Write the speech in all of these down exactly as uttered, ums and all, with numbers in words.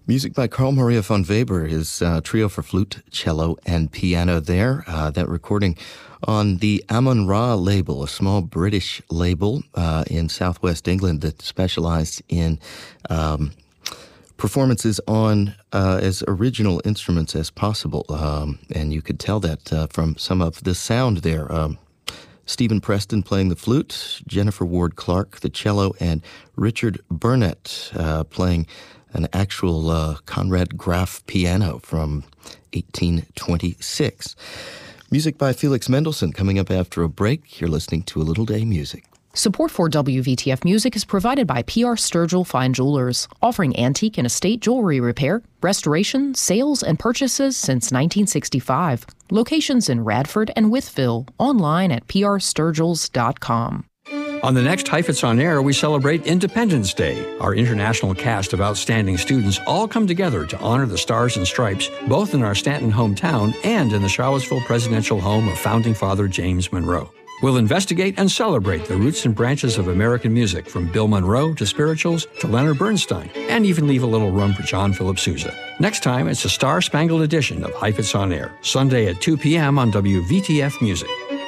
Music by Carl Maria von Weber, his uh, trio for flute, cello, and piano there. Uh, that recording on the Amon-Ra label, a small British label uh, in southwest England that specialized in um, performances on uh, as original instruments as possible. Um, and you could tell that uh, from some of the sound there. Um, Stephen Preston playing the flute, Jennifer Ward Clark the cello, and Richard Burnett uh, playing an actual uh, Conrad Graf piano from eighteen twenty-six. Music by Felix Mendelssohn coming up after a break. You're listening to A Little Day Music. Support for W V T F Music is provided by P R Sturgill Fine Jewelers, offering antique and estate jewelry repair, restoration, sales, and purchases since nineteen sixty-five. Locations in Radford and Wytheville. Online at p r sturgills dot com. On the next Heifetz On Air, we celebrate Independence Day. Our international cast of outstanding students all come together to honor the Stars and Stripes, both in our Stanton hometown and in the Charlottesville presidential home of Founding Father James Monroe. We'll investigate and celebrate the roots and branches of American music, from Bill Monroe to spirituals to Leonard Bernstein, and even leave a little room for John Philip Sousa. Next time, it's a star-spangled edition of Heifetz On Air, Sunday at two p.m. on W V T F Music.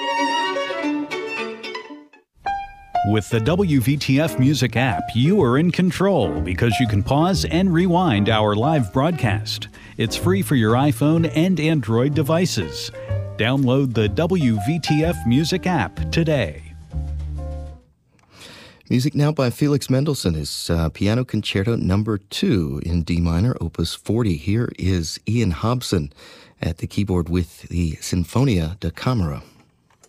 With the W V T F Music app, you are in control because you can pause and rewind our live broadcast. It's free for your iPhone and Android devices. Download the W V T F Music app today. Music now by Felix Mendelssohn, his uh, Piano Concerto Number two in D minor, Opus forty. Here is Ian Hobson at the keyboard with the Sinfonia da Camera.